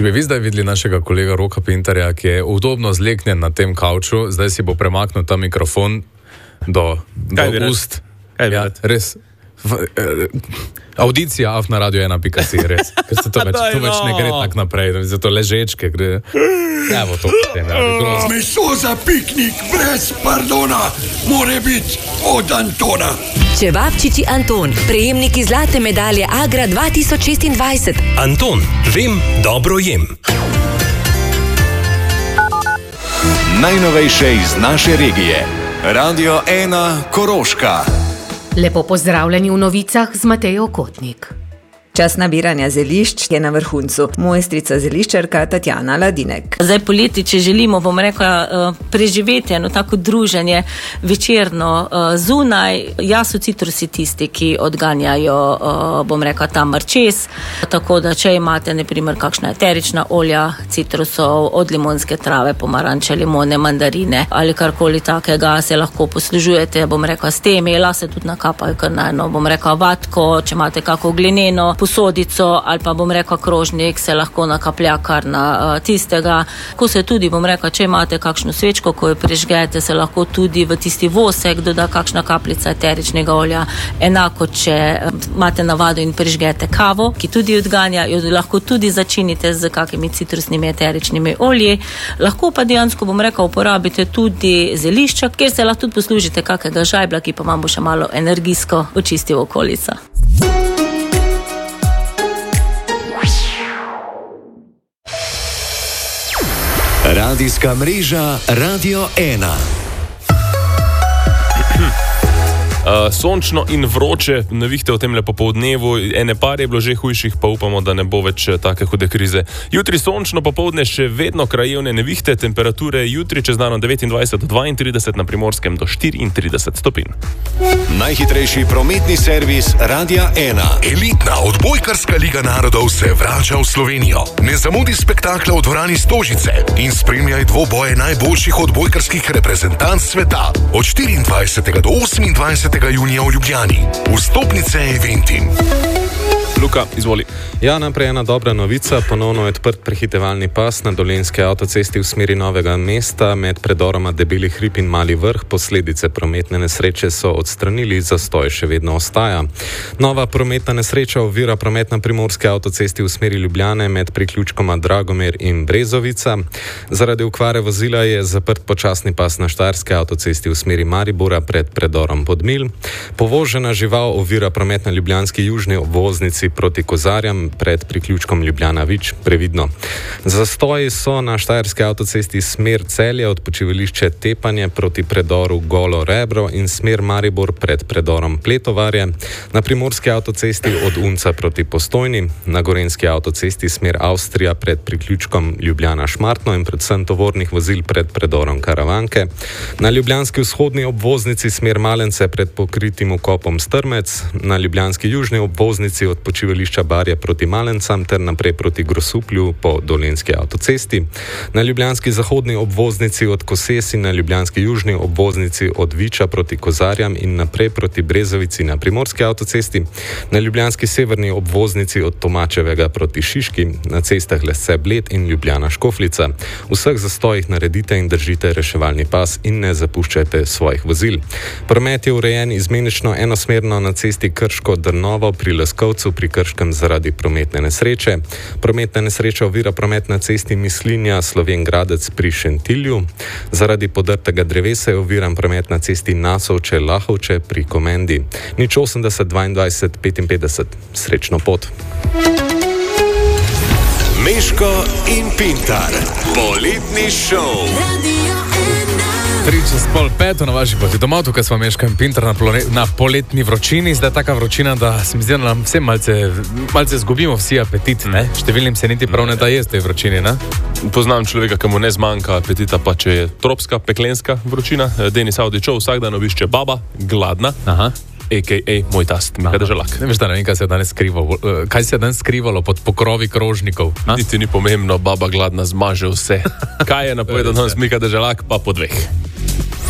Če bi vi zdaj videli našega kolega Roka Pintarja, ki je udobno zleknjen na tem kavču, zdaj si bo premaknil ta mikrofon do ust. Ja, res. Audicija AF na Radio 1.si, res. Ker se to več ne gre tak naprej, zato ležečke gre. Evo to potem. Meso za piknik brez pardona more biti od Antona. Čevapčiči Anton, prejemniki zlate medalje Agra 2026. Anton, vem, dobro jem. Najnovejše iz naše regije. Radio 1 Koroška. Lepo pozdravljeni v novicah z Matejo Kotnik. Čas nabiranja zelišč je na vrhuncu. Mojstrica zeliščarka Tatjana Ladinek. Zdaj poleti, če želimo, bom rekla, preživeti eno tako druženje večerno zunaj, so citrusi tisti, ki odganjajo, bom rekla, ta mrčes. Tako da, če imate, na primer, kakšna eterična olja citrusov, od limonske trave, pomaranče, limone, mandarine ali karkoli takega, se lahko poslužujete, bom rekla, s tem. Se tudi nakapajo kar na eno, bom rekla, vatko, če imate kako glineno posodico ali pa, bom rekla, krožnik, se lahko nakaplja kar na tistega. Ko se tudi, bom rekla, če imate kakšno svečko, ko jo prižgete, se lahko tudi v tisti vosek doda kakšna kapljica eteričnega olja. Enako, če imate navado in prižgete kavo, ki tudi odganja, jo lahko tudi začinite z kakimi citrusnimi eteričnimi olji. Lahko pa dejansko, bom rekla, uporabite tudi zelišča, kjer se lahko tudi poslužite kakega žajbla, ki pa vam bo še malo energijsko očistil okolico. Radijska mreža Radio 1. Sončno in vroče, nevihte v tem popoldnevu, ene par je bilo že hujših, pa upamo, da ne bo več take hude krize. Jutri sončno, popoldne še vedno krajevne nevihte, temperature jutri čez dan 29 do 32, na Primorskem do 34 stopinj. Najhitrejši prometni servis Radia 1. Elitna odbojkarska liga narodov se vrača v Slovenijo. Ne zamudi spektakla v dvorani Stožice in spremljaj dvoboje najboljših odbojkarskih reprezentanc sveta od 24. do 28. junija v Ljubljani. Vstopnice Eventim. Luka, izvoli. Ja, naprej ena dobra novica. Ponovno je odprt prehitevalni pas na Dolenjski avtocesti v smeri Novega mesta med predoroma Debeli hrib in Mali vrh. Posledice prometne nesreče so odstranili, zastoj še vedno ostaja. Nova prometna nesreča ovira promet na Primorski avtocesti v smeri Ljubljane med priključkoma Dragomir in Brezovica. Zaradi okvare vozila je zaprt počasni pas na Štajerski avtocesti v smeri Maribora pred predorom Podmilj. Povožena žival ovira promet na ljubljanski južni obvoznici proti Kozarjam pred priključkom Ljubljana-Vič, previdno. Zastoji so na Štajerski avtocesti smer Celje od počivališče Tepanje proti predoru Golo Rebro in smer Maribor pred predorom Pletovarje, na Primorski avtocesti od Unca proti Postojni, na Gorenjski avtocesti smer Avstrija pred priključkom Ljubljana-Šmartno in predvsem tovornih vozil pred predorom Karavanke, na ljubljanski vzhodni obvoznici smer Malence pred pokritim vkopom Strmec, na ljubljanski južni obvoznici od počivališča Barje proti Malencam ter naprej proti Grosuplju po Dolenjski avtocesti, na ljubljanski zahodni obvoznici od Koses in na ljubljanski južni obvoznici od Viča proti Kozarjam in naprej proti Brezovici na Primorski avtocesti, na ljubljanski severni obvoznici od Tomačevega proti Šiški, na cestah Lesce Bled in Ljubljana Škofljica. V vseh zastojih naredite in držite reševalni pas in ne zapuščajte svojih vozil. Promet je urejen izmenično enosmerno na cesti Krško-Drnovo pri Leskovcu pri Krškem zaradi prometne nesreče. Prometna nesreča ovira promet na cesti Mislinja Slovenj Gradec pri Šentilju. Zaradi podrtega drevesa je oviran promet na cesti Nasovče-Lahovče pri Komendi. 080 22 55. Srečno pot. Meško in Pintar. Poletni šov. 3:30 na vaši poti domov, tukaj smo Meško in Pintar na poletni vročini. Zdaj je taka vročina, da se mi zdi, da nam vsem malce zgubimo vsi apetit, ne? Številnim se niti prav ne da jesti tej vročini, ne? Poznam človeka, ki mu ne zmanjka apetita, pa če je tropska, peklenska vročina. Denis Avdičov vsak dan obišče baba, gladna. Aha. A.k.a. moj tast, Miha Deželak. Ne veš, da ne vem, kaj se je danes skrivalo pod pokrovi krožnikov. Niti ni pomembno, baba gladna zmaže vse. Kaj je napovedal danes Miha Deželak, pa po dveh.